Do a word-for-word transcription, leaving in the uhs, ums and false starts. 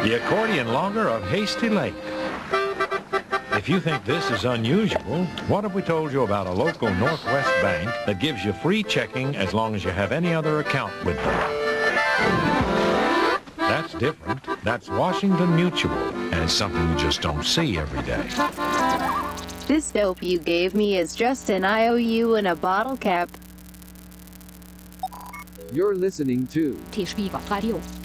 the accordion logger of Hasty Lake. If you think this is unusual, what if we told you about a local Northwest bank that gives you free checking as long as you have any other account with them? That's different. That's Washington Mutual, and it's something you just don't see every day. This dope you gave me is just an I O U and a bottle cap. You're listening to T-Spiegel Radio.